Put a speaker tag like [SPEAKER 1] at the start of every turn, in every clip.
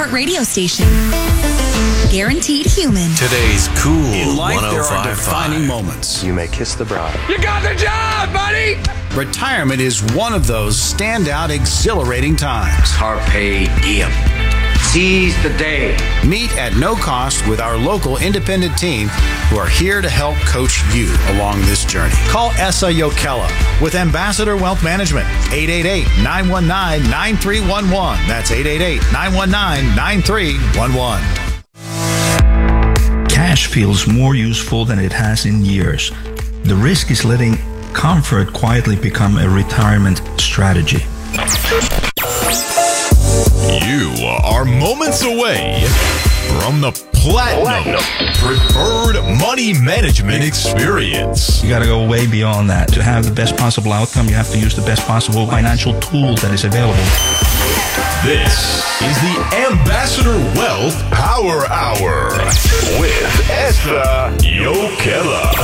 [SPEAKER 1] iHeartRadio station. Guaranteed human.
[SPEAKER 2] Today's cool
[SPEAKER 3] In life, there are
[SPEAKER 2] 105.5.
[SPEAKER 3] defining moments.
[SPEAKER 4] You may kiss the bride.
[SPEAKER 5] You got the job, buddy!
[SPEAKER 3] Retirement is one of those standout, exhilarating times.
[SPEAKER 6] Carpe diem. Seize the day.
[SPEAKER 3] Meet at no cost with our local independent team who are here to help coach you along this journey. Call Essa Yokella with Ambassador Wealth Management, 888-919-9311. That's 888-919-9311.
[SPEAKER 7] Cash feels more useful than it has in years. The risk is letting comfort quietly become a retirement strategy.
[SPEAKER 2] You are moments away from the Platinum Preferred Money Management Experience.
[SPEAKER 7] You got to go way beyond that. To have the best possible outcome, you have to use the best possible financial tool that is available.
[SPEAKER 2] This is the Ambassador Wealth Power Hour with Essa Yokella.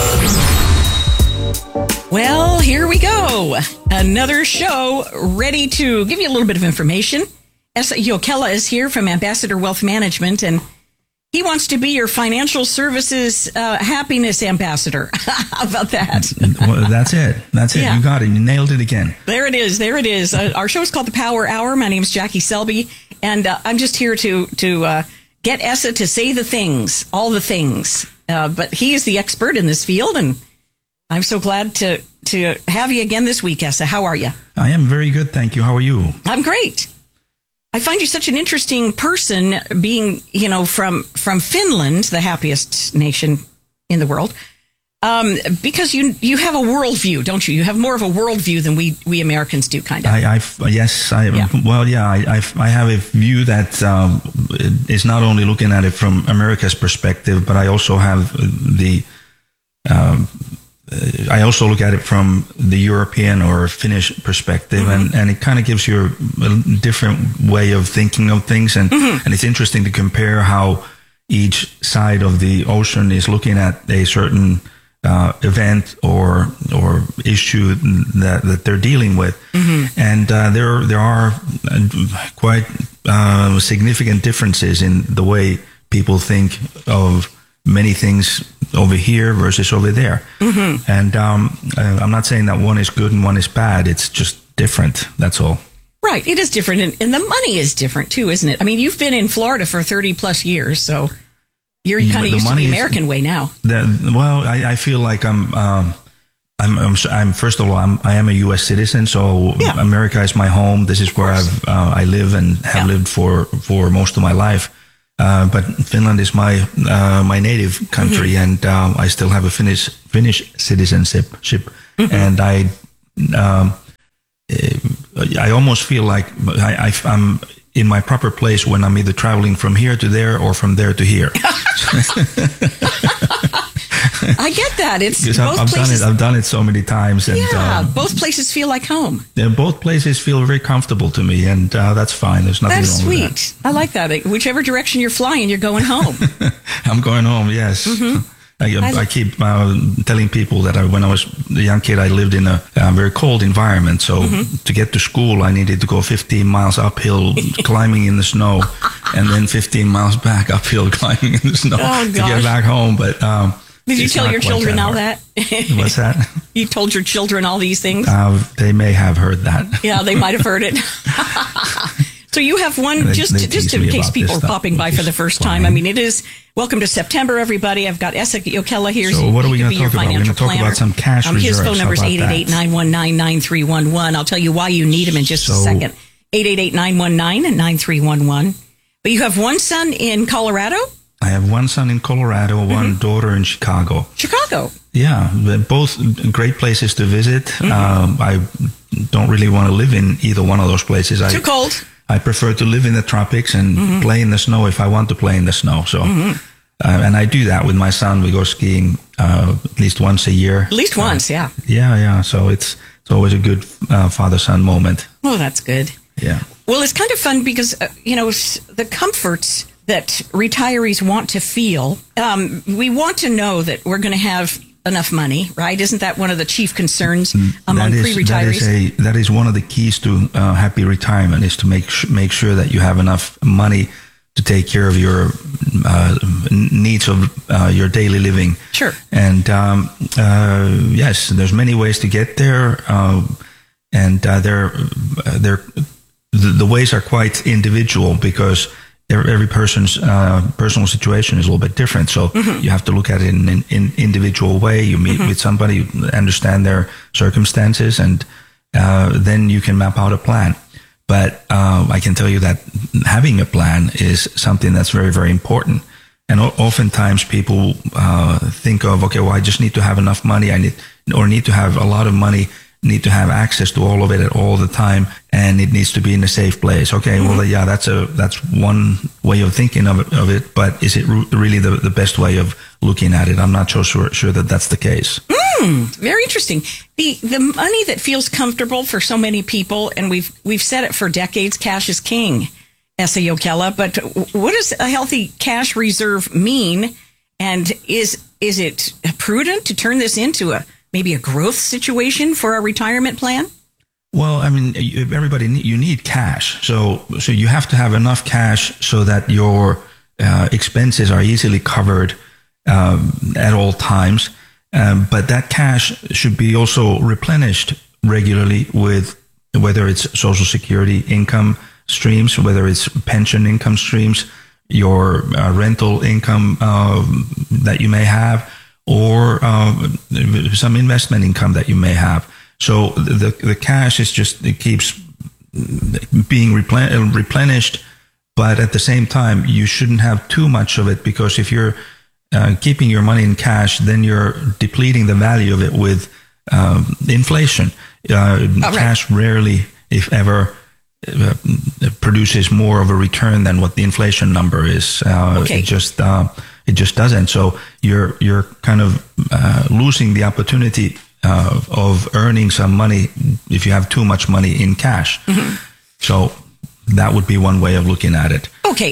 [SPEAKER 8] Well, here we go. Another show ready to give you a little bit of information. Essa Yokella is here from Ambassador Wealth Management, and he wants to be your financial services happiness ambassador. How about that?
[SPEAKER 7] Well, that's it. That's it.
[SPEAKER 8] Yeah.
[SPEAKER 7] You got it. You nailed it again.
[SPEAKER 8] There it is. There it is. Our show is called The Power Hour. My name is Jackie Selby, and I'm just here to get Essa to say the things, all the things. But he is the expert in this field, and I'm so glad to have you again this week, Essa. How are you?
[SPEAKER 7] I am very good, thank you. How are you?
[SPEAKER 8] I'm great. I find you such an interesting person, being, from Finland, the happiest nation in the world, because you have a worldview, don't you? You have more of a worldview than we Americans do, kind of.
[SPEAKER 7] I have a view that is not only looking at it from America's perspective, but I also have I also look at it from the European or Finnish perspective,
[SPEAKER 8] Mm-hmm.
[SPEAKER 7] and it kind of gives you a different way of thinking of things, and it's interesting to compare how each side of the ocean is looking at a certain event or issue that they're dealing with, and there are quite significant differences in the way people think of many things over here versus over there. And I'm not saying that one is good and one is bad. It's just different. That's all.
[SPEAKER 8] Right. It is different. And the money is different, too, isn't it? I mean, you've been in Florida for 30 plus years, so you're kind of used to the American way now.
[SPEAKER 7] I feel like I'm first of all, I am a U.S. citizen, so
[SPEAKER 8] Yeah.
[SPEAKER 7] America is my home. This is where I live and have lived for most of my life. But Finland is my native country, and I still have a Finnish citizenship. And I almost feel like I'm in my proper place when I'm either traveling from here to there or from there to here.
[SPEAKER 8] I get that. It's
[SPEAKER 7] Because
[SPEAKER 8] both places.
[SPEAKER 7] I've done it so many times, and
[SPEAKER 8] both places feel like home.
[SPEAKER 7] both places feel very comfortable to me, and that's fine. There's nothing
[SPEAKER 8] That's
[SPEAKER 7] wrong
[SPEAKER 8] sweet.
[SPEAKER 7] with that.
[SPEAKER 8] I like that. Whichever direction you're flying, you're going home.
[SPEAKER 7] I'm going home. Yes. I keep telling people that when I was a young kid, I lived in a very cold environment. So to get to school, I needed to go 15 miles uphill, climbing in the snow, and then 15 miles back uphill, climbing in the snow to get back home. But
[SPEAKER 8] did you tell your children all that?
[SPEAKER 7] What's that?
[SPEAKER 8] You told your children all these things?
[SPEAKER 7] They may have heard that.
[SPEAKER 8] Yeah, they might have heard it. So you have one, just in case people are popping by for the first time. I mean, it is welcome to September, everybody. I've got Essa Yokella here.
[SPEAKER 7] So what are we going to talk about? We're going to talk about some cash reserves.
[SPEAKER 8] His phone number is 888-919-9311. I'll tell you why you need him in just a second. 888-919-9311. But you have one son in Colorado?
[SPEAKER 7] I have one son in Colorado, one daughter in Chicago.
[SPEAKER 8] Chicago.
[SPEAKER 7] Yeah, they're both great places to visit. I don't really want to live in either one of those places.
[SPEAKER 8] Too cold.
[SPEAKER 7] I prefer to live in the tropics and play in the snow if I want to play in the snow. So, and I do that with my son. We go skiing at least once a year.
[SPEAKER 8] At least once, yeah.
[SPEAKER 7] Yeah. So it's always a good father-son moment.
[SPEAKER 8] Oh, that's good.
[SPEAKER 7] Yeah.
[SPEAKER 8] Well, it's kind of fun because, the comforts that retirees want to feel, we want to know that we're going to have enough money, right? Isn't that one of the chief concerns among pre-retirees?
[SPEAKER 7] That is one of the keys to happy retirement, is to make sure that you have enough money to take care of your needs of your daily living.
[SPEAKER 8] Sure.
[SPEAKER 7] And yes, there's many ways to get there, and the ways are quite individual because every person's personal situation is a little bit different. So you have to look at it in an individual way. You meet with somebody, you understand their circumstances, and then you can map out a plan. But I can tell you that having a plan is something that's very, very important. And oftentimes people think of, okay, well, I just need to have enough money. I need to have a lot of money, need to have access to all of it at all the time, and it needs to be in a safe place. Okay, well, yeah, that's one way of thinking of it, but is it really the best way of looking at it? I'm not so sure that that's the case.
[SPEAKER 8] Very interesting. The money that feels comfortable for so many people, and we've said it for decades, cash is king, Esa Jokela. But what does a healthy cash reserve mean? And is it prudent to turn this into maybe a growth situation for a retirement plan?
[SPEAKER 7] Well, I mean, you need cash. So you have to have enough cash so that your expenses are easily covered at all times. But that cash should be also replenished regularly with whether it's Social Security income streams, whether it's pension income streams, your rental income that you may have, or some investment income that you may have. So the cash is it keeps being replenished, but at the same time, you shouldn't have too much of it, because if you're keeping your money in cash, then you're depleting the value of it with inflation. Cash rarely, if ever, produces more of a return than what the inflation number is. It just doesn't. So you're kind of losing the opportunity of earning some money if you have too much money in cash. So that would be one way of looking at it.
[SPEAKER 8] Okay,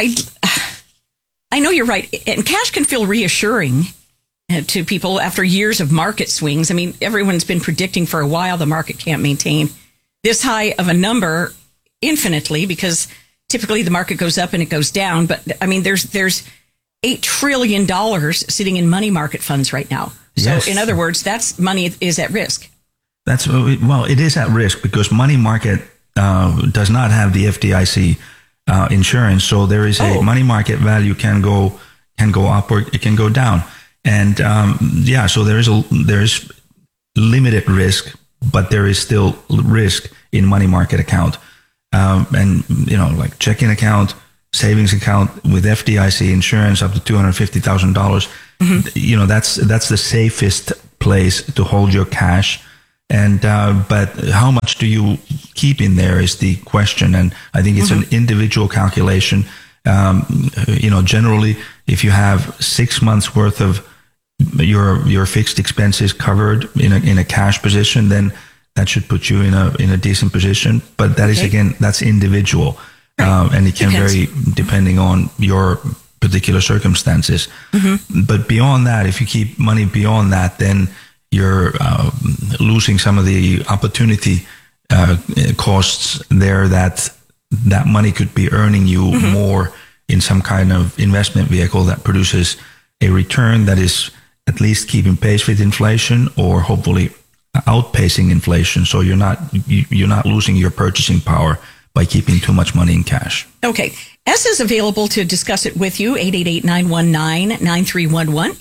[SPEAKER 8] I know you're right, and cash can feel reassuring to people after years of market swings. I mean, everyone's been predicting for a while the market can't maintain this high of a number infinitely, because typically the market goes up and it goes down. But I mean, there's $8 trillion sitting in money market funds right now. So
[SPEAKER 7] yes.
[SPEAKER 8] In other words, that's money is at risk.
[SPEAKER 7] It is at risk because money market does not have the FDIC insurance. So there is a money market value can go up or it can go down. And so there is limited risk, but there is still risk in money market account. And like checking account, savings account with FDIC insurance up to $250,000. That's the safest place to hold your cash. And but how much do you keep in there is the question, and I think it's an individual calculation. Generally, if you have 6 months worth of your fixed expenses covered in a cash position, then that should put you in a decent position. But that is that's individual, and it can vary depending on your particular circumstances. But beyond that, if you keep money beyond that, then you're losing some of the opportunity costs there that money could be earning you more in some kind of investment vehicle that produces a return that is at least keeping pace with inflation or hopefully outpacing inflation. So you're not losing your purchasing power by keeping too much money in cash.
[SPEAKER 8] Okay. S is available to discuss it with you, 888-919-9311,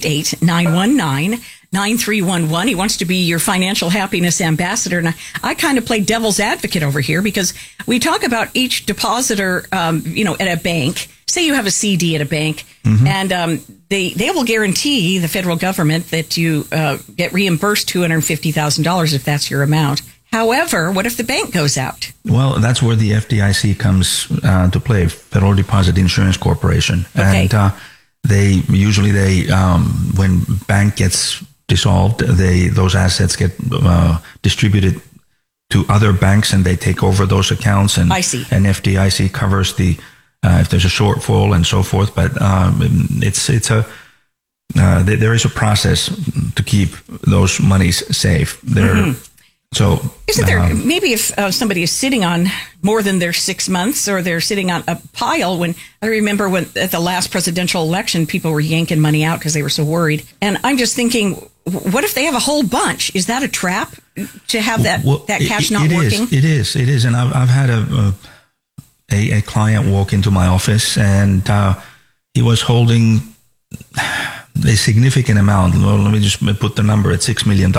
[SPEAKER 8] 888-919-9311. He wants to be your financial happiness ambassador. And I kind of play devil's advocate over here because we talk about each depositor, at a bank. Say you have a CD at a bank, and they will guarantee, the federal government, that you get reimbursed $250,000 if that's your amount. However, what if the bank goes out?
[SPEAKER 7] Well, that's where the FDIC comes to play, Federal Deposit Insurance Corporation.
[SPEAKER 8] Okay.
[SPEAKER 7] And they when bank gets dissolved, those assets get distributed to other banks, and they take over those accounts. And
[SPEAKER 8] I see.
[SPEAKER 7] And FDIC covers the if there's a shortfall and so forth. But there is a process to keep those monies safe. So
[SPEAKER 8] isn't there, maybe if somebody is sitting on more than their 6 months, or they're sitting on a pile, when I remember when at the last presidential election, people were yanking money out because they were so worried. And I'm just thinking, what if they have a whole bunch? Is that a trap to have that cash not working?
[SPEAKER 7] It is. And I've had a client walk into my office, and he was holding a significant amount. Well, let me just put the number at $6 million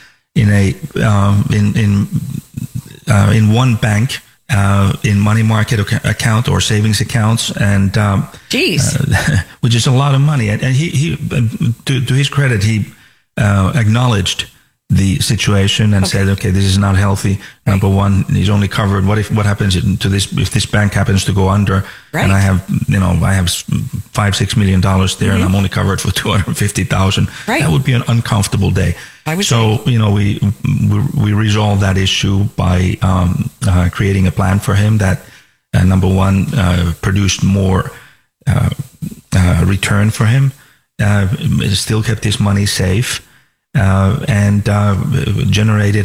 [SPEAKER 7] in one bank, in money market account or savings accounts, and which is a lot of money. And he to his credit, he acknowledged the situation and said, okay, this is not healthy. Number one, he's only covered. What happens to this if this bank happens to go under? Right. And I have $5-6 million there, and I'm only covered for $250,000. Right. That would be an uncomfortable day. So we resolved that issue by creating a plan for him that number one produced more return for him. Still kept his money safe. And generated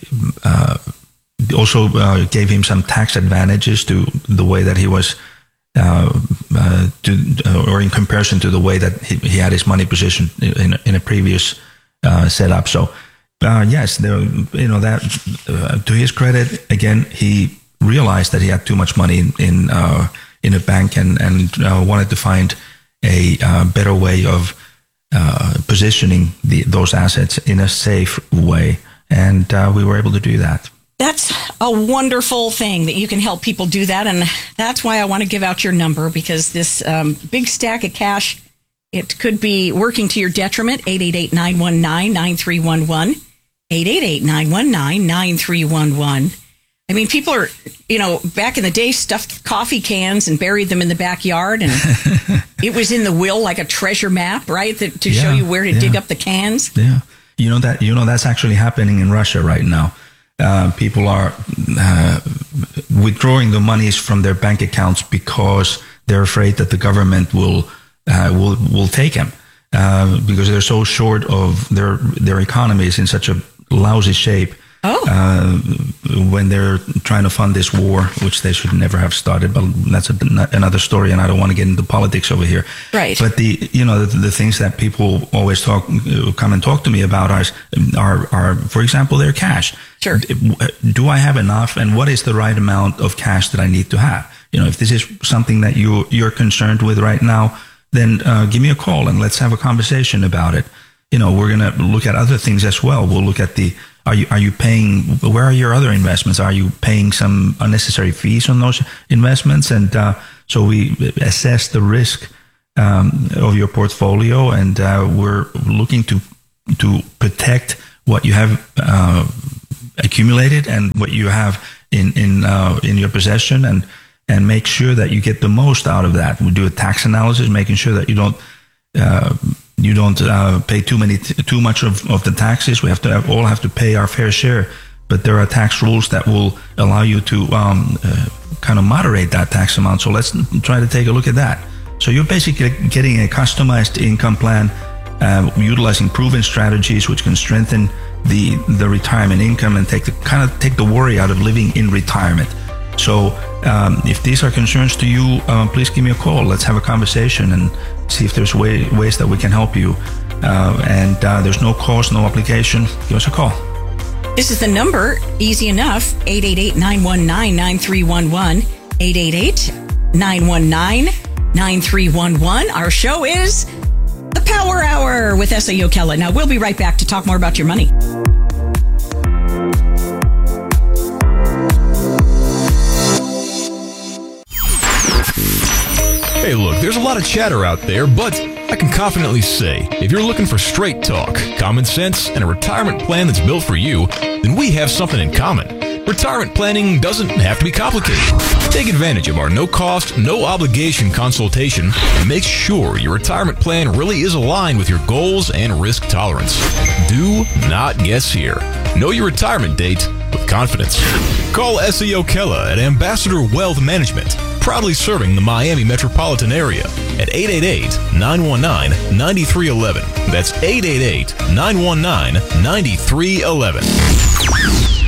[SPEAKER 7] also gave him some tax advantages to the way that he was, or in comparison to the way that he had his money positioned in a previous setup. So, yes, that to his credit, again, he realized that he had too much money in a bank and wanted to find a better way of positioning those assets in a safe way, and we were able to do that.
[SPEAKER 8] That's a wonderful thing that you can help people do that, and that's why I want to give out your number, because this big stack of cash, it could be working to your detriment. 888-919-9311, 888-919-9311. I mean, people are, back in the day, stuffed coffee cans and buried them in the backyard, and it was in the will like a treasure map, right, to show you where to dig up the cans. Yeah, that's actually happening in Russia right now. People are withdrawing the monies from their bank accounts because they're afraid that the government will take them because they're so short of their economy is in such a lousy shape. When they're trying to fund this war, which they should never have started, but that's another story, and I don't want to get into politics over here. Right. But the things that people always come and talk to me about are, for example, their cash. Sure. Do I have enough, and what is the right amount of cash that I need to have? If this is something that you're concerned with right now, then give me a call and let's have a conversation about it. We're going to look at other things as well. We'll look at are you paying, where are your other investments? Are you paying some unnecessary fees on those investments? And so we assess the risk of your portfolio, and we're looking to protect what you have accumulated and what you have in your possession, and make sure that you get the most out of that. We do a tax analysis, making sure that you don't pay too much of the taxes. We all have to pay our fair share, but there are tax rules that will allow you to kind of moderate that tax amount. So let's try to take a look at that. So you're basically getting a customized income plan, utilizing proven strategies which can strengthen the retirement income and take the worry out of living in retirement. So if these are concerns to you, please give me a call. Let's have a conversation and see if there's ways that we can help you. And there's no cost, no obligation. Give us a call. This is the number, easy enough, 888-919-9311, 888-919-9311. Our show is The Power Hour with Esa Jokela. Now, we'll be right back to talk more about your money.
[SPEAKER 2] Hey, look, there's a lot of chatter out there, but I can confidently say, if you're looking for straight talk, common sense, and a retirement plan that's built for you, then we have something in common. Retirement planning doesn't have to be complicated. Take advantage of our no-cost, no-obligation consultation and make sure your retirement plan really is aligned with your goals and risk tolerance. Do not guess here. Know your retirement date with confidence. Call Esa Jokela at Ambassador Wealth Management, proudly serving the Miami metropolitan area at 888-919-9311. That's 888-919-9311.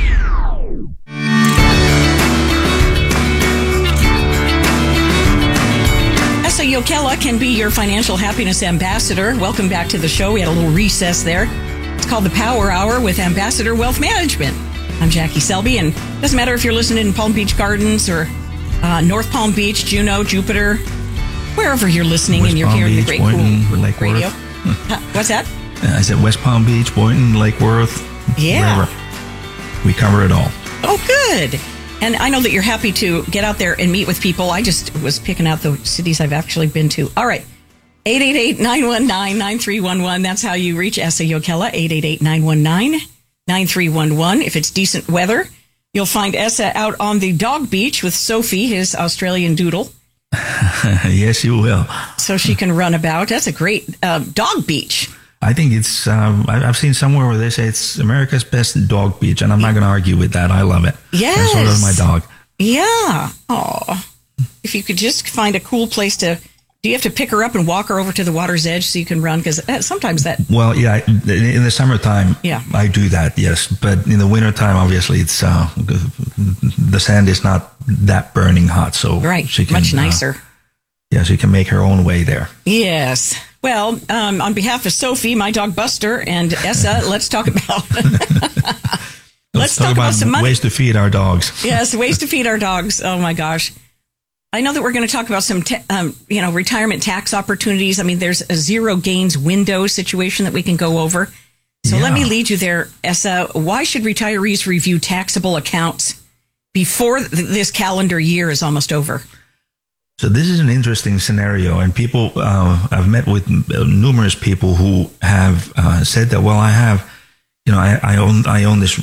[SPEAKER 8] Yokela can be your financial happiness ambassador. Welcome back to the show. We had a little recess there. It's called the Power Hour with Ambassador Wealth Management. I'm Jackie Selby, and it doesn't matter if you're listening in Palm Beach Gardens or North Palm Beach, Juneau, Jupiter, wherever you're listening,
[SPEAKER 7] West
[SPEAKER 8] and you're
[SPEAKER 7] Palm
[SPEAKER 8] hearing
[SPEAKER 7] Beach,
[SPEAKER 8] the great
[SPEAKER 7] Boynton,
[SPEAKER 8] cool
[SPEAKER 7] Lake
[SPEAKER 8] radio.
[SPEAKER 7] Worth.
[SPEAKER 8] What's that?
[SPEAKER 7] I said West Palm Beach, Boynton, Lake Worth.
[SPEAKER 8] Yeah.
[SPEAKER 7] Wherever. We cover it all.
[SPEAKER 8] Oh, good. And I know that you're happy to get out there and meet with people. I just was picking out the cities I've actually been to. All right. 888-919-9311. That's how you reach Essa Yokela. 888-919-9311. If it's decent weather, you'll find Essa out on the dog beach with Sophie, his Australian doodle.
[SPEAKER 7] Yes, you will.
[SPEAKER 8] So she can run about. That's a great dog beach.
[SPEAKER 7] I think it's, I've seen somewhere where they say it's America's best dog beach, and I'm not going to argue with that. I love it.
[SPEAKER 8] Yes.
[SPEAKER 7] And so does my dog.
[SPEAKER 8] Yeah. Oh, if you could just find a cool place to, do you have to pick her up and walk her over to the water's edge so you can run? Because sometimes that.
[SPEAKER 7] Well, yeah, in the summertime,
[SPEAKER 8] yeah,
[SPEAKER 7] I do that, yes. But in the wintertime, obviously, it's the sand is not that burning hot. So
[SPEAKER 8] right.
[SPEAKER 7] She can,
[SPEAKER 8] much nicer.
[SPEAKER 7] Yeah, she can make her own way there.
[SPEAKER 8] Yes. Well, on behalf of Sophie, my dog Buster, and Essa, let's talk about let's talk about some money.
[SPEAKER 7] Ways to feed our dogs.
[SPEAKER 8] Yes, ways to feed our dogs. Oh my gosh. I know that we're going to talk about some retirement tax opportunities. I mean, there's a zero gains window situation that we can go over. So let me lead you there, Essa. Why should retirees review taxable accounts before this calendar year is almost over?
[SPEAKER 7] So this is an interesting scenario, and people, I've met with numerous people who have said that, well, I have, I own this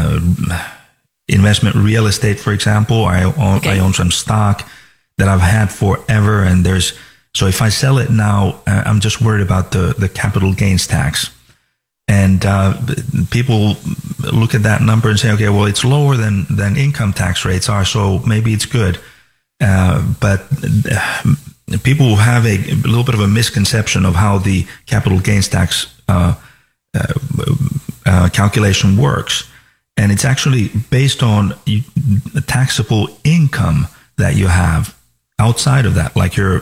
[SPEAKER 7] investment real estate, for example. I own some stock that I've had forever, and so if I sell it now, I'm just worried about the capital gains tax. And people look at that number and say, okay, well, it's lower than income tax rates are, so maybe it's good. But people have a little bit of a misconception of how the capital gains tax calculation works. And it's actually based on the taxable income that you have outside of that, like your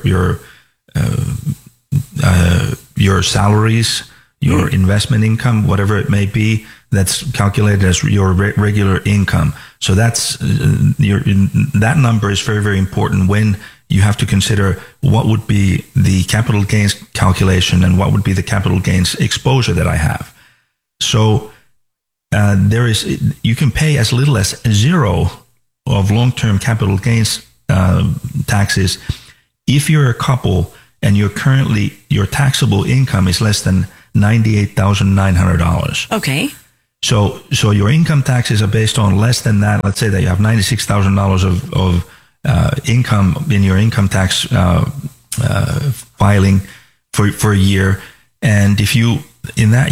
[SPEAKER 7] salaries, your investment income, whatever it may be, that's calculated as your regular income. So that's that number is very, very important when you have to consider what would be the capital gains calculation and what would be the capital gains exposure that I have. So you can pay as little as zero of long-term capital gains taxes if you're a couple and your taxable income is less than $98,900.
[SPEAKER 8] Okay.
[SPEAKER 7] So your income taxes are based on less than that. Let's say that you have $96,000 of income in your income tax filing for a year, and if you have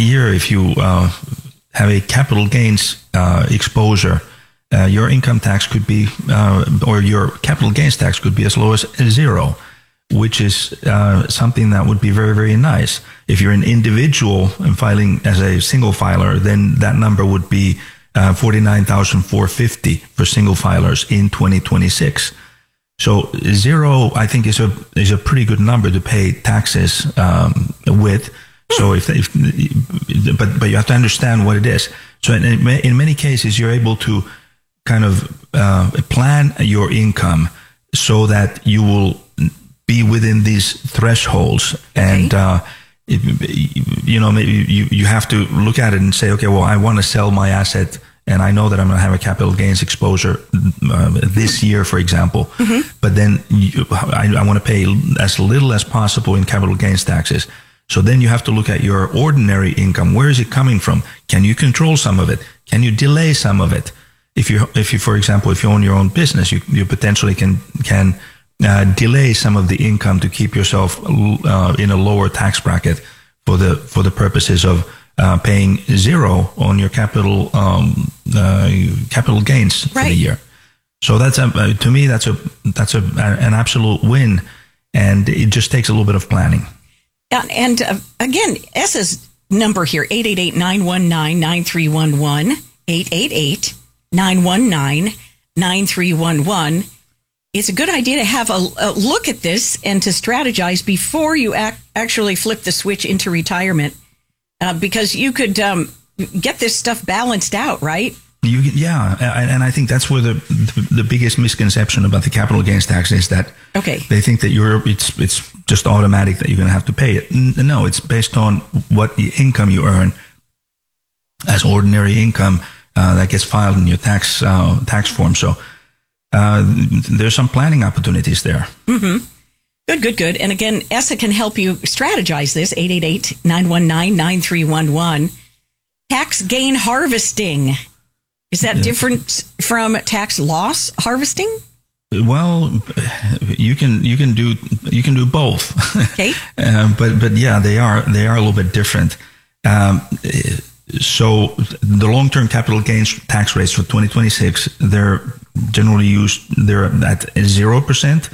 [SPEAKER 7] a capital gains exposure, your income tax could be or your capital gains tax could be as low as zero, which is something that would be very, very nice. If you're an individual and filing as a single filer, then that number would be $49,450 for single filers in 2026. So zero, I think, is a pretty good number to pay taxes with. So but you have to understand what it is. So in many cases, you're able to kind of plan your income so that you will be within these thresholds. And maybe you have to look at it and say, okay, well, I want to sell my asset, and I know that I'm going to have a capital gains exposure this year, for example. Mm-hmm. But then I want to pay as little as possible in capital gains taxes. So then you have to look at your ordinary income. Where is it coming from? Can you control some of it? Can you delay some of it? If you, for example, if you own your own business, you potentially can delay some of the income to keep yourself in a lower tax bracket for the purposes of paying zero on your capital gains for the year. So that's to me that's an absolute win, and it just takes a little bit of planning.
[SPEAKER 8] And again, Essa's number here, 888-919-9311, 888-919-9311. it's a good idea to have a look at this and to strategize before you actually flip the switch into retirement, because you could get this stuff balanced out, right?
[SPEAKER 7] And I think that's where the biggest misconception about the capital gains tax is that they think that it's just automatic that you're going to have to pay it. No, it's based on what the income you earn as ordinary income that gets filed in your tax form. So there's some planning opportunities there.
[SPEAKER 8] Mm-hmm. Good. And again, ESSA can help you strategize this. 888-919-9311. Tax gain harvesting. Is that different from tax loss harvesting?
[SPEAKER 7] Well, you can do both.
[SPEAKER 8] Okay.
[SPEAKER 7] But yeah, they are a little bit different. So the long-term capital gains tax rates for 2026, they're generally they're at 0%,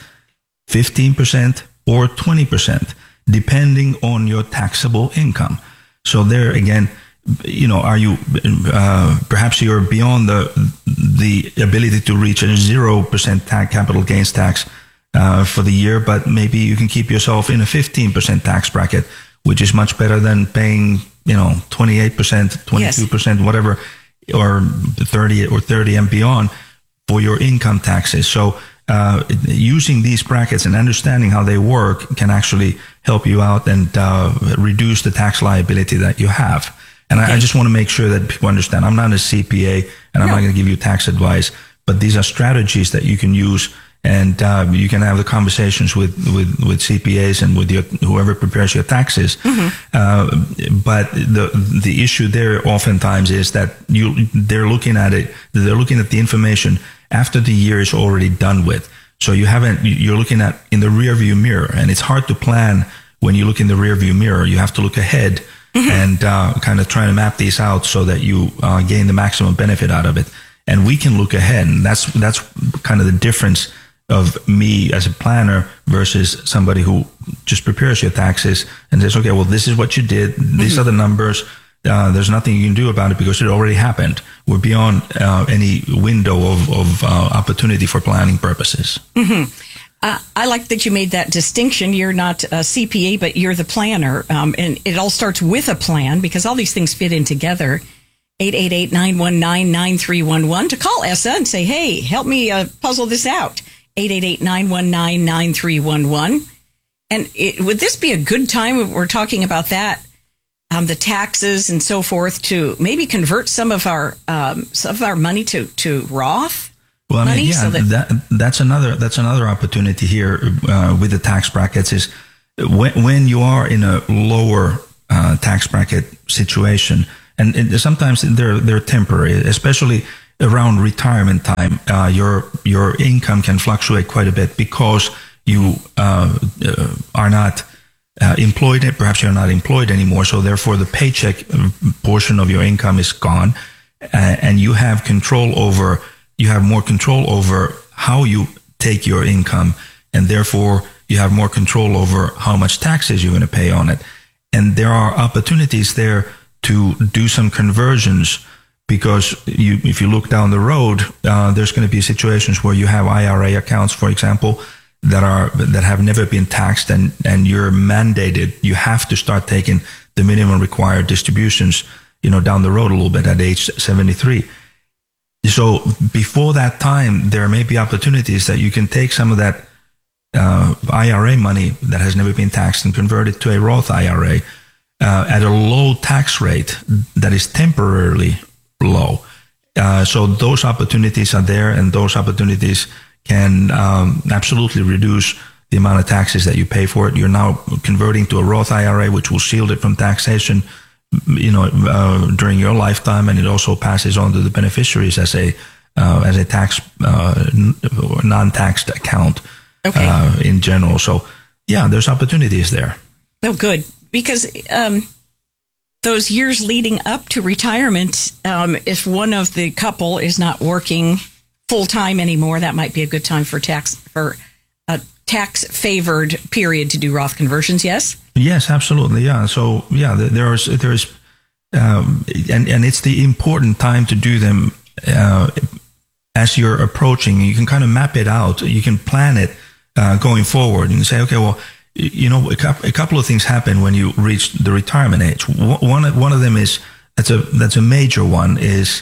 [SPEAKER 7] 15%, or 20%, depending on your taxable income. So there again, are you perhaps you're beyond the ability to reach a 0% capital gains tax for the year, but maybe you can keep yourself in a 15% tax bracket, which is much better than paying 28%, 22%, whatever, or 30 and beyond for your income taxes. So using these brackets and understanding how they work can actually help you out and reduce the tax liability that you have. And I just want to make sure that people understand, I'm not a CPA and I'm not going to give you tax advice, but these are strategies that you can use, and you can have the conversations with CPAs and with whoever prepares your taxes. Mm-hmm. But the issue there oftentimes is that they're looking at the information after the year is already done with. So you're looking at in the rear view mirror, and it's hard to plan when you look in the rear view mirror. You have to look ahead. Mm-hmm. And kind of trying to map these out so that you gain the maximum benefit out of it. And we can look ahead, and that's kind of the difference of me as a planner versus somebody who just prepares your taxes and says, okay, well, this is what you did. These are the numbers. There's nothing you can do about it because it already happened. We're beyond any window of opportunity for planning purposes. Mm-hmm.
[SPEAKER 8] I like that you made that distinction. You're not a CPA, but you're the planner. And it all starts with a plan because all these things fit in together. 888-919-9311 to call ESSA and say, hey, help me puzzle this out. 888-919-9311. And would this be a good time, we're talking about that, the taxes and so forth, to maybe convert some of our money to Roth?
[SPEAKER 7] Well, I mean, that's another opportunity here with the tax brackets is when you are in a lower tax bracket situation, and sometimes they're temporary, especially around retirement time. Your income can fluctuate quite a bit because you are not employed. Perhaps you're not employed anymore, so therefore the paycheck portion of your income is gone, and you have more control over how you take your income, and therefore you have more control over how much taxes you're going to pay on it. And there are opportunities there to do some conversions because if you look down the road, there's going to be situations where you have IRA accounts, for example, that have never been taxed, and you're mandated, you have to start taking the minimum required distributions, down the road a little bit at age 73. So before that time, there may be opportunities that you can take some of that IRA money that has never been taxed and convert it to a Roth IRA at a low tax rate that is temporarily low. So those opportunities are there, and those opportunities can absolutely reduce the amount of taxes that you pay for it. You're now converting to a Roth IRA, which will shield it from taxation during your lifetime, and it also passes on to the beneficiaries as a tax non-taxed account in general. So there's opportunities there.
[SPEAKER 8] Oh, good, because those years leading up to retirement, if one of the couple is not working full time anymore, that might be a good time for a tax favored period to do Roth conversions. Yes. Yes,
[SPEAKER 7] absolutely. Yeah. So there's and it's the important time to do them as you're approaching, you can kind of map it out. You can plan it going forward. You can say, okay, well, you know, a couple of things happen when you reach the retirement age. One of them is that's a major one is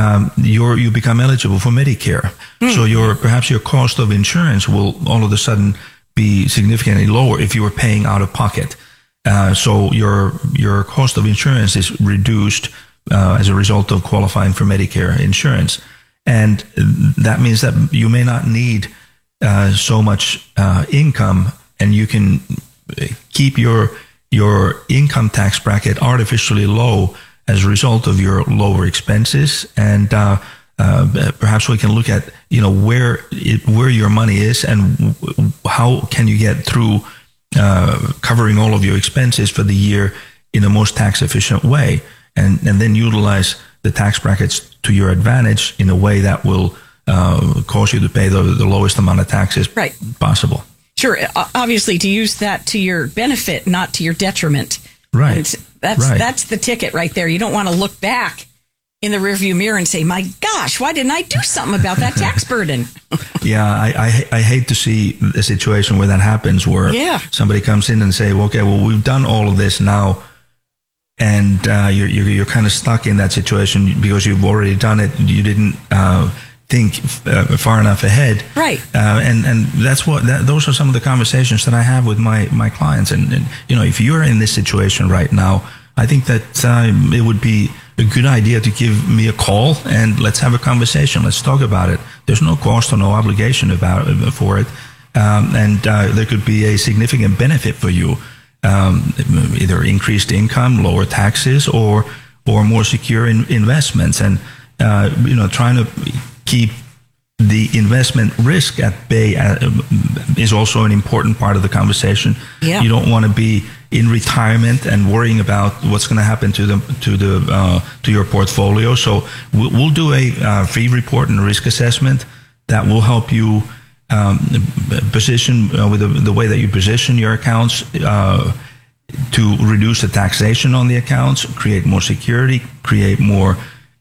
[SPEAKER 7] you become eligible for Medicare. So perhaps your cost of insurance will all of a sudden be significantly lower if you were paying out of pocket. So your cost of insurance is reduced as a result of qualifying for Medicare insurance, and that means that you may not need so much income, and you can keep your income tax bracket artificially low as a result of your lower expenses. And perhaps we can look at, you know, where your money is and how can you get through covering all of your expenses for the year in the most tax efficient way, and then utilize the tax brackets to your advantage in a way that will cause you to pay the lowest amount of taxes possible.
[SPEAKER 8] Sure. Obviously, to use that to your benefit, not to your detriment.
[SPEAKER 7] Right.
[SPEAKER 8] That's the ticket right there. You don't want to look back in the rearview mirror and say, my gosh, why didn't I do something about that tax burden?
[SPEAKER 7] Yeah, I hate to see a situation where that happens, where somebody comes in and say, well, okay, well, we've done all of this now, and you're kind of stuck in that situation because you've already done it. You didn't think far enough ahead,
[SPEAKER 8] right?
[SPEAKER 7] And those are some of the conversations that I have with my clients. And you know, if you're in this situation right now, I think that it would be a good idea to give me a call and let's have a conversation. Let's talk about it. There's no cost or no obligation for it, and there could be a significant benefit for you, either increased income, lower taxes, or more secure investments. And you know, trying to keep the investment risk at bay is also an important part of the conversation. Yeah. You don't want to be in retirement and worrying about what's going to happen to your portfolio. So we'll do a free report and risk assessment that will help you position with the way that you position your accounts to reduce the taxation on the accounts, create more security, create more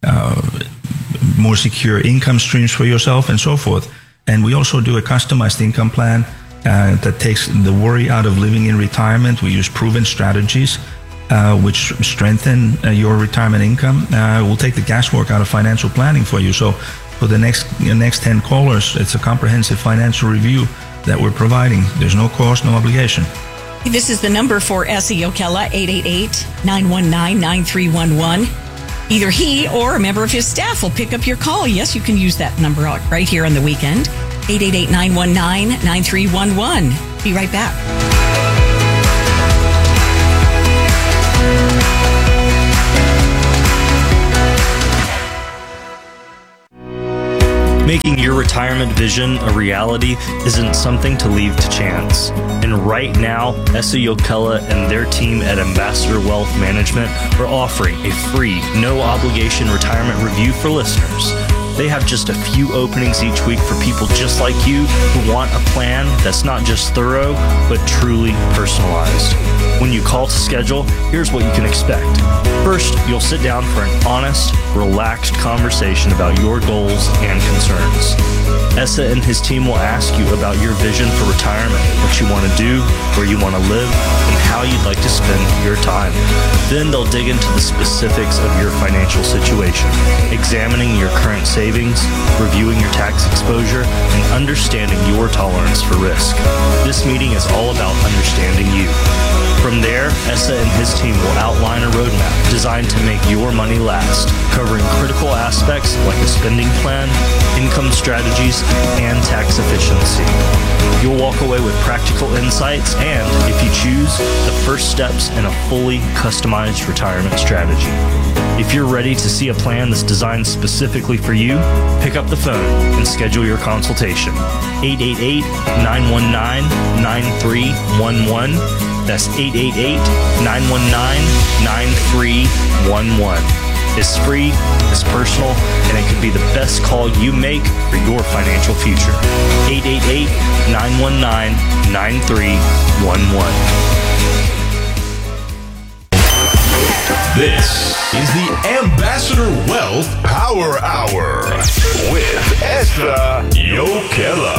[SPEAKER 7] secure income streams for yourself, and so forth. And we also do a customized income plan that takes the worry out of living in retirement. We use proven strategies which strengthen your retirement income. We'll take the guesswork out of financial planning for you. So for the next 10 callers, it's a comprehensive financial review that we're providing. There's no cost, no obligation.
[SPEAKER 8] This is the number for S.E. Jokela, 888-919-9311. Either he or a member of his staff will pick up your call. Yes, you can use that number right here on the weekend. 888-919-9311. Be right back.
[SPEAKER 4] Making your retirement vision a reality isn't something to leave to chance. And right now, S.E. Jokela and their team at Ambassador Wealth Management are offering a free, no-obligation retirement review for listeners. They have just a few openings each week for people just like you who want a plan that's not just thorough, but truly personalized. When you call to schedule, here's what you can expect. First, you'll sit down for an honest, relaxed conversation about your goals and concerns. Essa and his team will ask you about your vision for retirement, what you want to do, where you want to live, and how you'd like to spend your time. Then they'll dig into the specifics of your financial situation, examining your current savings, reviewing your tax exposure, and understanding your tolerance for risk. This meeting is all about understanding you. From there, Essa and his team will outline a roadmap designed to make your money last, covering critical aspects like a spending plan, income strategies, and tax efficiency. You'll walk away with practical insights and, if you choose, the first steps in a fully customized retirement strategy. If you're ready to see a plan that's designed specifically for you, pick up the phone and schedule your consultation. 888-919-9311. That's 888-919-9311. It's free, it's personal, and it could be the best call you make for your financial future. 888-919-9311.
[SPEAKER 2] This is the Ambassador Wealth Power Hour with Esa Yokela.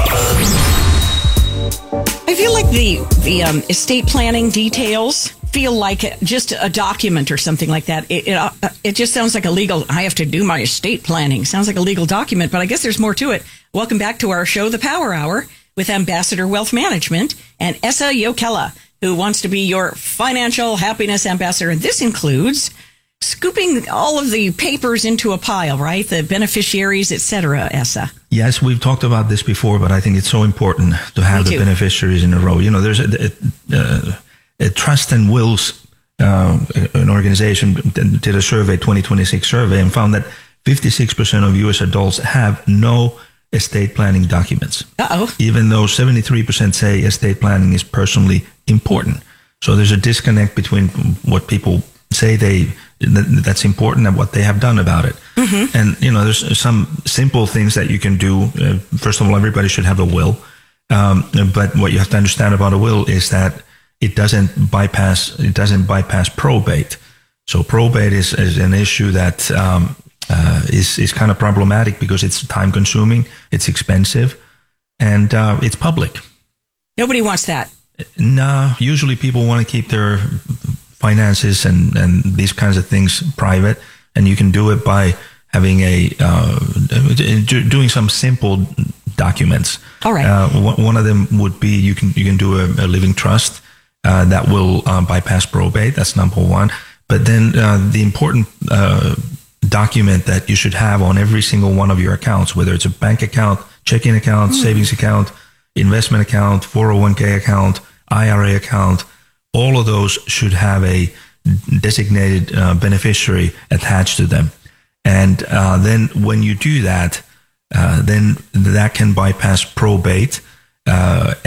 [SPEAKER 8] I feel like the estate planning details feel like just a document or something like that. It just sounds like a legal, I have to do my estate planning. Sounds like a legal document, but I guess there's more to it. Welcome back to our show, The Power Hour, with Ambassador Wealth Management and Esa Yokela, who wants to be your financial happiness ambassador. And this includes scooping all of the papers into a pile, right? The beneficiaries, etc., Esa.
[SPEAKER 7] Yes, we've talked about this before, but I think it's so important to have the beneficiaries in a row. You know, there's a Trust and Wills, an organization did a survey, 2026 survey, and found that 56% of U.S. adults have no estate planning documents. Even though 73% say estate planning is personally important. So there's a disconnect between what people say that's important and what they have done about it. Mm-hmm. And, you know, there's some simple things that you can do. First of all, everybody should have a will. But what you have to understand about a will is that it doesn't bypass probate. So probate is an issue that is kind of problematic because it's time consuming, it's expensive, and it's public.
[SPEAKER 8] Nobody wants that.
[SPEAKER 7] No, usually people want to keep their finances and these kinds of things private, and you can do it by having doing some simple documents.
[SPEAKER 8] All right.
[SPEAKER 7] One of them would be you can do a living trust that will bypass probate. That's number one. But then the important document that you should have on every single one of your accounts, whether it's a bank account, checking account, savings account, investment account, 401k account, IRA account, all of those should have a designated beneficiary attached to them. And then when you do that, then that can bypass probate. But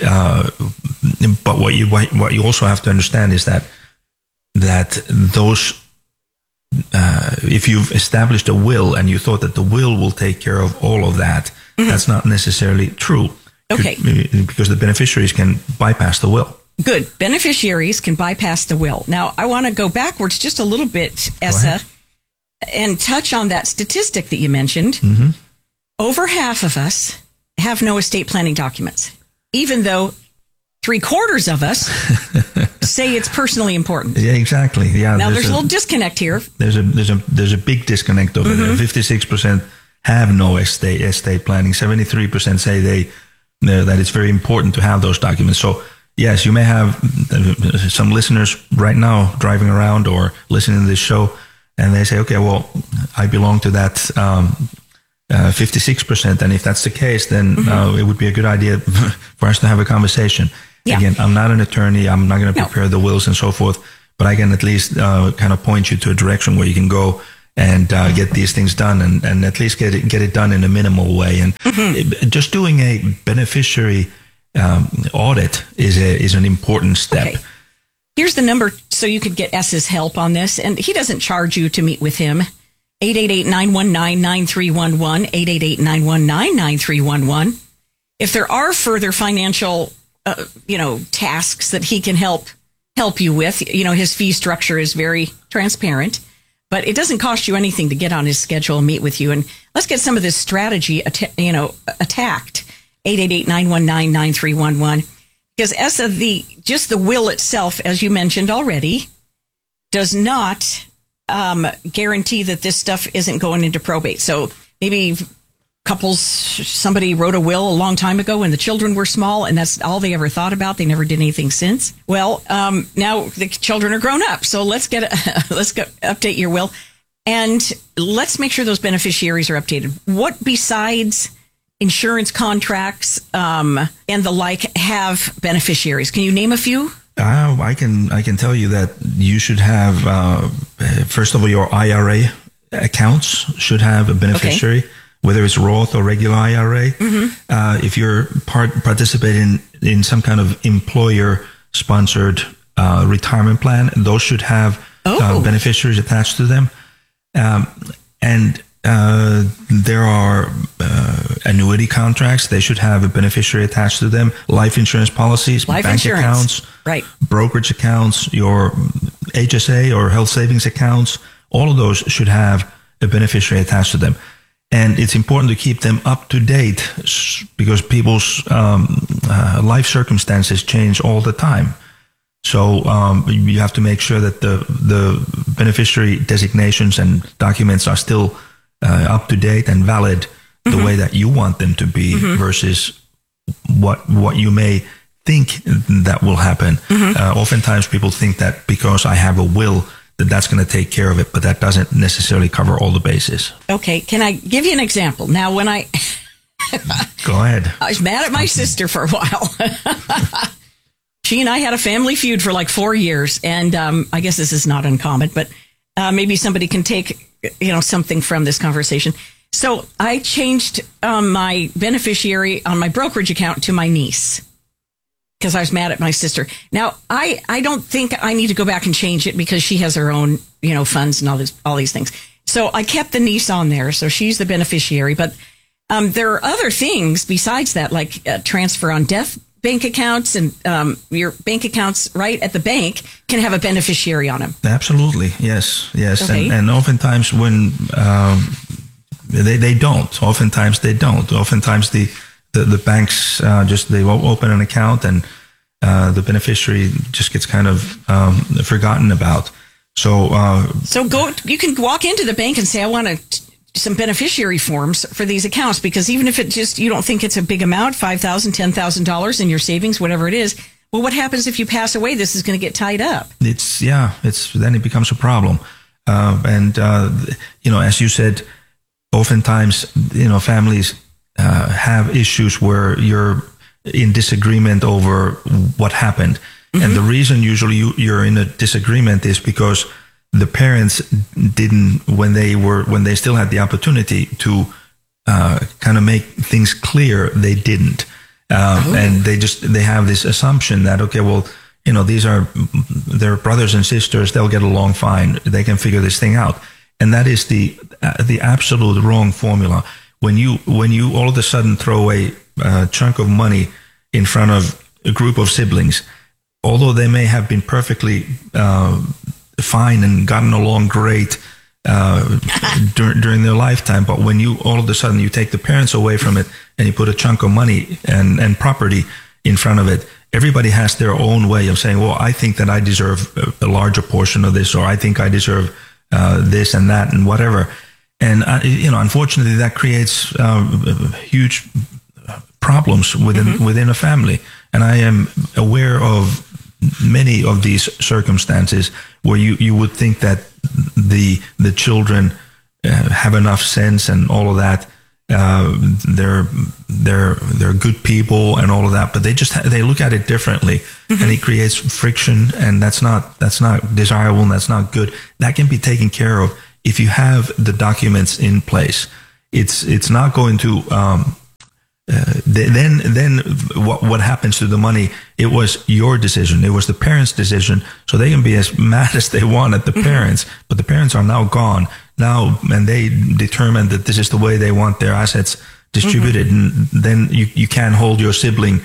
[SPEAKER 7] what you also have to understand is that those, if you've established a will and you thought that the will take care of all of that, that's not necessarily true.
[SPEAKER 8] Okay.
[SPEAKER 7] Because the beneficiaries can bypass the will.
[SPEAKER 8] Good. Beneficiaries can bypass the will. Now, I want to go backwards just a little bit, Esa, and touch on that statistic that you mentioned. Mm-hmm. Over half of us have no estate planning documents, even though 3/4 of us say it's personally important.
[SPEAKER 7] Yeah, exactly. Yeah.
[SPEAKER 8] Now, there's a little disconnect here.
[SPEAKER 7] There's a big disconnect over there. 56% have no estate planning. 73% say that it's very important to have those documents. So, yes, you may have some listeners right now driving around or listening to this show, and they say, okay, well, I belong to that 56%. And if that's the case, then it would be a good idea for us to have a conversation. Yeah. Again, I'm not an attorney. I'm not going to prepare the wills and so forth, but I can at least kind of point you to a direction where you can go and get these things done and at least get it done in a minimal way. And just doing a beneficiary audit is an important step.
[SPEAKER 8] Okay. Here's the number so you could get S's help on this, and he doesn't charge you to meet with him. 888-919-9311, 888-919-9311. If there are further financial, tasks that he can help you with, his fee structure is very transparent, but it doesn't cost you anything to get on his schedule and meet with you. And let's get some of this strategy, attacked. 888-919-9311. Because Esa, just the will itself, as you mentioned already, does not guarantee that this stuff isn't going into probate. So maybe somebody wrote a will a long time ago when the children were small, and that's all they ever thought about. They never did anything since. Well, now the children are grown up, so let's update your will, and let's make sure those beneficiaries are updated. What besides insurance contracts and the like have beneficiaries? Can you name a few?
[SPEAKER 7] I can tell you that you should have first of all, your IRA accounts should have a beneficiary, whether it's Roth or regular IRA. If you're participating in some kind of employer sponsored retirement plan, those should have beneficiaries attached to them. And there are annuity contracts. They should have a beneficiary attached to them. Life insurance policies, bank accounts,
[SPEAKER 8] right?
[SPEAKER 7] Brokerage accounts, your HSA or health savings accounts. All of those should have a beneficiary attached to them. And it's important to keep them up to date because people's life circumstances change all the time. So you have to make sure that the beneficiary designations and documents are still up to date and valid the way that you want them to be versus what you may think that will happen. Oftentimes people think that because I have a will, that's going to take care of it, but that doesn't necessarily cover all the bases.
[SPEAKER 8] Okay, can I give you an example? Now, when I...
[SPEAKER 7] Go ahead.
[SPEAKER 8] I was mad at my sister for a while. She and I had a family feud for like 4 years, and I guess this is not uncommon, but maybe somebody can take something from this conversation. So I changed my beneficiary on my brokerage account to my niece because I was mad at my sister. Now, I don't think I need to go back and change it because she has her own, funds and all these things. So I kept the niece on there, so she's the beneficiary. But there are other things besides that, like transfer on death bank accounts, and your bank accounts right at the bank can have a beneficiary on them.
[SPEAKER 7] Absolutely, yes.
[SPEAKER 8] Okay.
[SPEAKER 7] And oftentimes when they don't. Oftentimes they don't. Oftentimes the banks they open an account and the beneficiary just gets kind of forgotten about. So
[SPEAKER 8] you can walk into the bank and say, I want some beneficiary forms for these accounts, because even if you don't think it's a big amount, $5,000, $10,000 in your savings, whatever it is, well, what happens if you pass away? This is going to get tied up.
[SPEAKER 7] Then it becomes a problem. As you said, oftentimes, families have issues where you're in disagreement over what happened. And the reason usually you're in a disagreement is because the parents didn't, when they still had the opportunity to kind of make things clear, they didn't. And they have this assumption that, okay, well, these are their brothers and sisters, they'll get along fine. They can figure this thing out. And that is the absolute wrong formula. When you all of a sudden throw a chunk of money in front of a group of siblings, although they may have been perfectly fine and gotten along great during their lifetime, but when you all of a sudden you take the parents away from it and you put a chunk of money and property in front of it, everybody has their own way of saying, well, I think that I deserve a larger portion of this, or I think I deserve this and that and whatever. And, unfortunately that creates huge problems within a family. And I am aware of many of these circumstances where you would think that the children have enough sense and all of that. They're good people and all of that, but they look at it differently, and it creates friction, and that's not desirable and that's not good. That can be taken care of if you have the documents in place. It's not going to then what happens to the money? It was your decision. It was the parents' decision. So they can be as mad as they want at the parents, but the parents are now gone now, and they determined that this is the way they want their assets distributed. And then you can't hold your sibling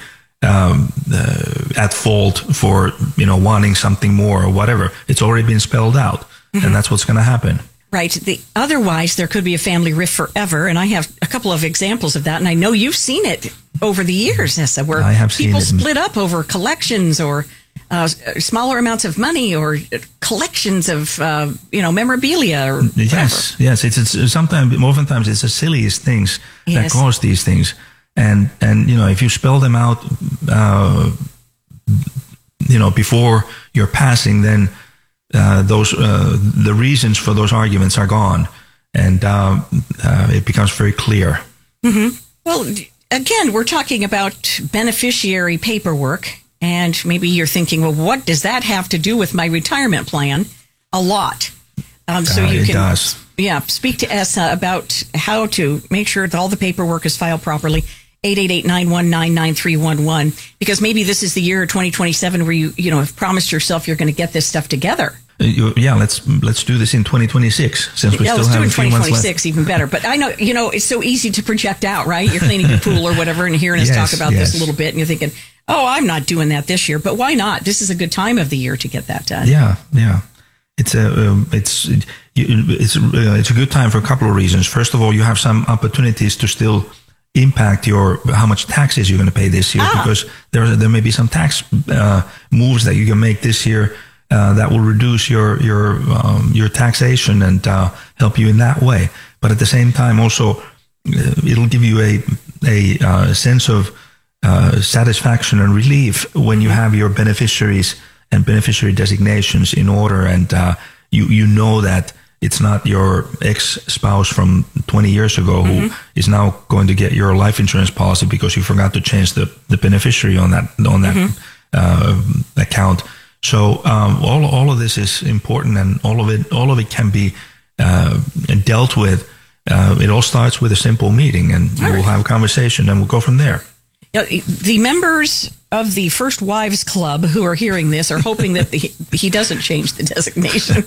[SPEAKER 7] at fault for wanting something more or whatever. It's already been spelled out, and that's what's going to happen.
[SPEAKER 8] Right. Otherwise, there could be a family rift forever. And I have a couple of examples of that. And I know you've seen it over the years, Esa, where people split up over collections or smaller amounts of money or collections of, memorabilia or whatever.
[SPEAKER 7] Yes. It's oftentimes it's the silliest things that cause these things. And if you spell them out, before your passing, then the reasons for those arguments are gone, and it becomes very clear.
[SPEAKER 8] Well, again, we're talking about beneficiary paperwork, and maybe you're thinking, well, what does that have to do with my retirement plan? A lot. So you can, speak to Esa about how to make sure that all the paperwork is filed properly. 888-919-9311, because maybe this is the year 2027 where you have promised yourself you're going to get this stuff together.
[SPEAKER 7] let's do this in 2026 since we still have a few months left.
[SPEAKER 8] Let's do it in 2026, even better. But I know, it's so easy to project out, right? You're cleaning your pool or whatever and hearing us talk about this a little bit, and you're thinking, oh, I'm not doing that this year. But why not? This is a good time of the year to get that done.
[SPEAKER 7] Yeah. It's a good time for a couple of reasons. First of all, you have some opportunities to still impact how much taxes you're going to pay this year, because there may be some tax moves that you can make this year that will reduce your taxation and help you in that way. But at the same time, also it'll give you a sense of satisfaction and relief when you have your beneficiaries and beneficiary designations in order, and you know that it's not your ex-spouse from 20 years ago who is now going to get your life insurance policy because you forgot to change the beneficiary on that account. So all of this is important, and all of it can be dealt with. It all starts with a simple meeting, and we'll have a conversation, and we'll go from there.
[SPEAKER 8] The members of the First Wives Club who are hearing this are hoping that he doesn't change the designation.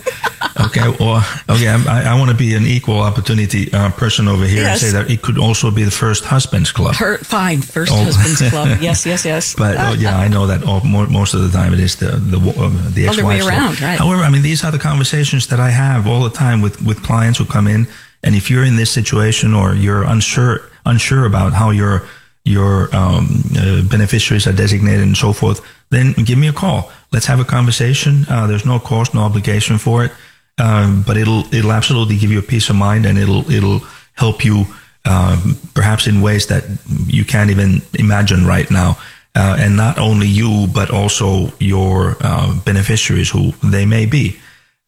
[SPEAKER 7] I want to be an equal opportunity person over here and say that it could also be the First Husbands Club.
[SPEAKER 8] First Husbands Club. Yes.
[SPEAKER 7] But I know that most of the time it is the ex-wives
[SPEAKER 8] other way around, right?
[SPEAKER 7] However, these are the conversations that I have all the time with clients who come in, and if you're in this situation or you're unsure about how your beneficiaries are designated and so forth, then give me a call. Let's have a conversation. There's no cost, no obligation for it, but it'll absolutely give you a peace of mind, and it'll help you perhaps in ways that you can't even imagine right now. And not only you, but also your beneficiaries, who they may be.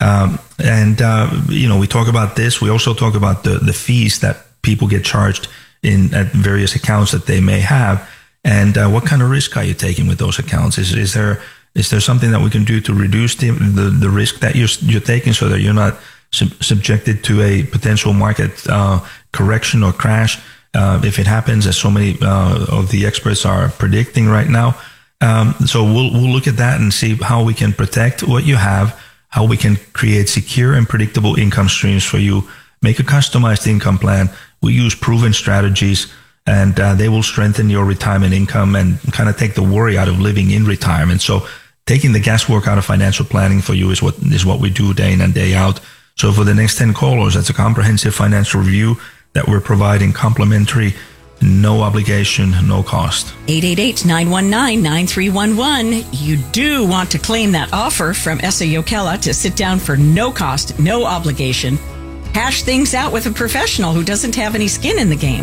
[SPEAKER 7] We talk about this. We also talk about the fees that people get charged at various accounts that they may have, and what kind of risk are you taking with those accounts? Is there something that we can do to reduce the risk that you're taking, so that you're not subjected to a potential market correction or crash if it happens, as so many of the experts are predicting right now? So we'll look at that and see how we can protect what you have, how we can create secure and predictable income streams for you, make a customized income plan. We use proven strategies, and they will strengthen your retirement income and kind of take the worry out of living in retirement. So taking the guesswork out of financial planning for you is what we do day in and day out. So for the next 10 callers, that's a comprehensive financial review that we're providing complimentary, no obligation, no cost.
[SPEAKER 8] 888-919-9311. You do want to claim that offer from Esa Jokela to sit down for no cost, no obligation. Hash things out with a professional who doesn't have any skin in the game.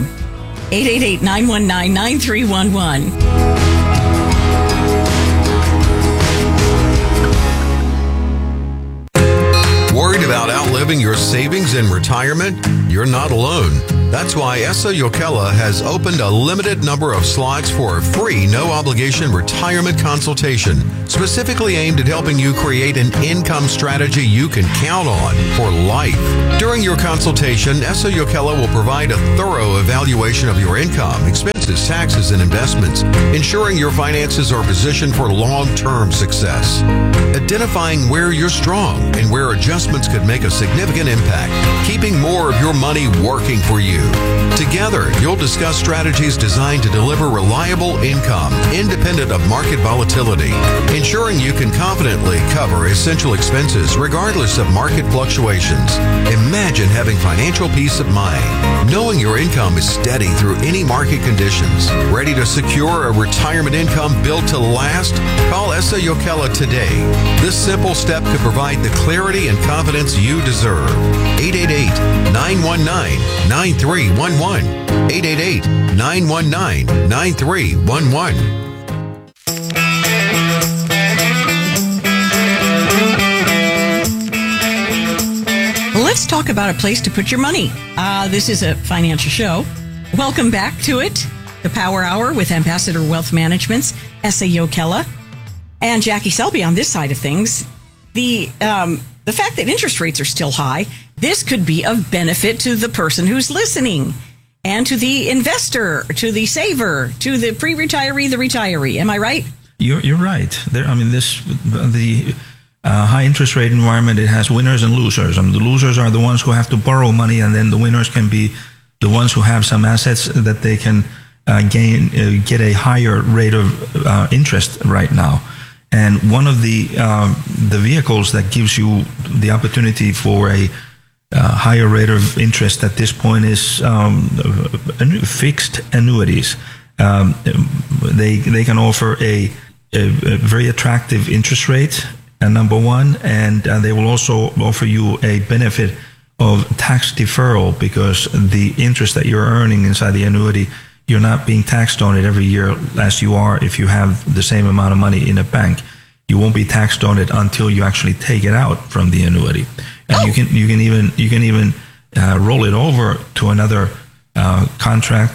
[SPEAKER 8] 888-919-9311.
[SPEAKER 9] Worried about outliving your savings in retirement? You're not alone. That's why Esa Jokela has opened a limited number of slots for a free, no-obligation retirement consultation, specifically aimed at helping you create an income strategy you can count on for life. During your consultation, Esa Jokela will provide a thorough evaluation of your income, expenses, taxes, and investments, ensuring your finances are positioned for long-term success. Identifying where you're strong and where adjustments could make a significant impact, keeping more of your money working for you. Together, you'll discuss strategies designed to deliver reliable income, independent of market volatility, ensuring you can confidently cover essential expenses regardless of market fluctuations. Imagine having financial peace of mind, knowing your income is steady through any market conditions. Ready to secure a retirement income built to last? Call Esa Jokela today. This simple step could provide the clarity and confidence you deserve. 888-919-9311. 888-919-9311.
[SPEAKER 8] Let's talk about a place to put your money. This is a financial show. Welcome back to it. The Power Hour with Ambassador Wealth Management's Esa Jokela and Jackie Selby on this side of things. The fact that interest rates are still high, this could be of benefit to the person who's listening, and to the investor, to the saver, to the pre-retiree, the retiree. Am I right?
[SPEAKER 7] You're right. high interest rate environment, it has winners and losers. The losers are the ones who have to borrow money, and then the winners can be the ones who have some assets that they can get a higher rate of interest right now. And one of the vehicles that gives you the opportunity for a higher rate of interest at this point is fixed annuities. They can offer a very attractive interest rate, number one, and they will also offer you a benefit of tax deferral, because the interest that you're earning inside the annuity, you're not being taxed on it every year as you are if you have the same amount of money in a bank. You won't be taxed on it until you actually take it out from the annuity, and you can even roll it over to another contract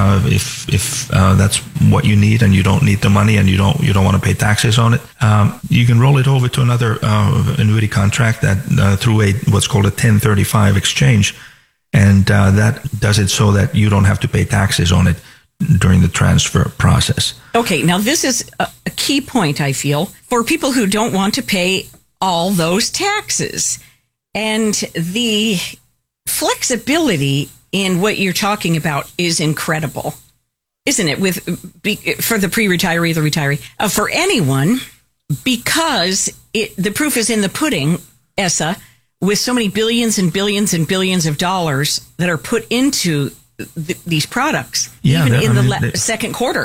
[SPEAKER 7] if that's what you need, and you don't need the money and you don't want to pay taxes on it. You can roll it over to another annuity contract that through what's called a 1035 exchange, and that does it so that you don't have to pay taxes on it during the transfer process.
[SPEAKER 8] Okay, now this is a key point, I feel, for people who don't want to pay all those taxes. And the flexibility in what you're talking about is incredible, isn't it? For the pre-retiree, the retiree, for anyone, because the proof is in the pudding, Essa, with so many billions and billions and billions of dollars that are put into these products, even in the second quarter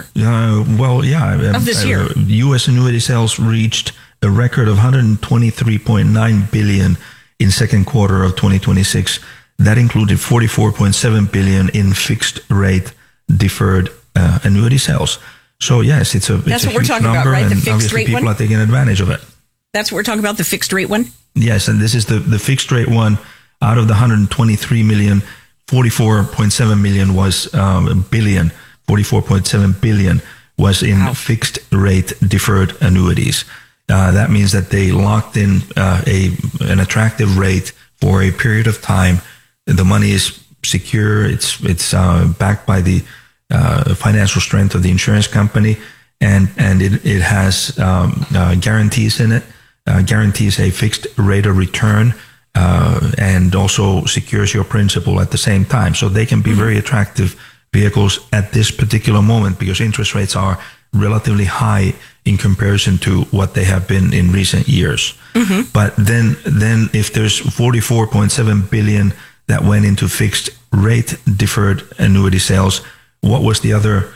[SPEAKER 8] of this year.
[SPEAKER 7] U.S. annuity sales reached a record of $123.9 billion in second quarter of 2026. That included $44.7 billion in fixed rate deferred annuity sales. So yes, it's a
[SPEAKER 8] what we're talking
[SPEAKER 7] number,
[SPEAKER 8] about, right? The
[SPEAKER 7] and
[SPEAKER 8] fixed rate
[SPEAKER 7] people
[SPEAKER 8] one?
[SPEAKER 7] are taking advantage of it.
[SPEAKER 8] That's what we're talking about, the fixed rate one?
[SPEAKER 7] Yes, and this is the fixed rate one. Out of the 123 million, 44.7 million was billion. 44.7 billion was in fixed rate deferred annuities. That means that they locked in an attractive rate for a period of time. The money is secure. It's backed by the financial strength of the insurance company, and it has guarantees in it. Guarantees a fixed rate of return, and also secures your principal at the same time. So they can be very attractive vehicles at this particular moment, because interest rates are relatively high in comparison to what they have been in recent years. But then if there's 44.7 billion that went into fixed rate deferred annuity sales, what was the other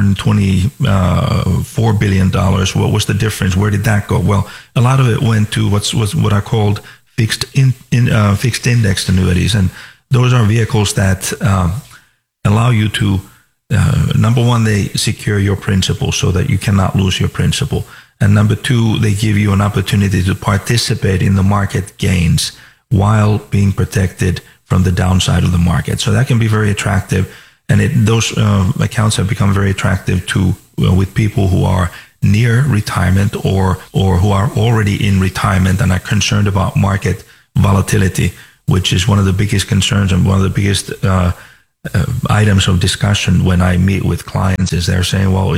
[SPEAKER 7] $124 billion? What was the difference? Where did that go? Well, a lot of it went to what are called fixed indexed annuities, and those are vehicles that allow you to number one, they secure your principal so that you cannot lose your principal, and number two, they give you an opportunity to participate in the market gains while being protected from the downside of the market. So that can be very attractive. And those accounts have become very attractive with people who are near retirement or who are already in retirement and are concerned about market volatility, which is one of the biggest concerns and one of the biggest items of discussion when I meet with clients. Is they're saying, well,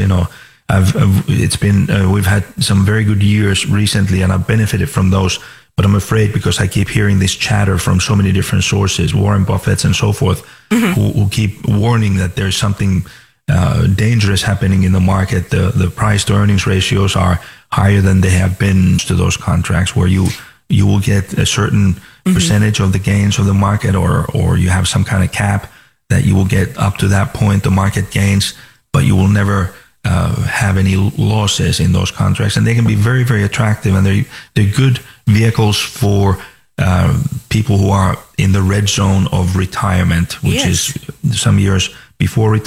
[SPEAKER 7] we've had some very good years recently, and I've benefited from those. But I'm afraid, because I keep hearing this chatter from so many different sources, Warren Buffett and so forth, who keep warning that there's something dangerous happening in the market. The price to earnings ratios are higher than they have been to those contracts, where you will get a certain percentage of the gains of the market, or you have some kind of cap that you will get up to that point, the market gains, but you will never have any losses in those contracts. And they can be very, very attractive, and they're good vehicles for people who are in the red zone of retirement, which is some years before retirement.